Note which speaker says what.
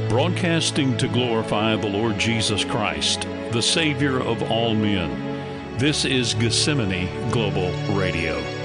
Speaker 1: broadcasting to glorify the Lord Jesus Christ, the Savior of all men. This is Gethsemane Global Radio.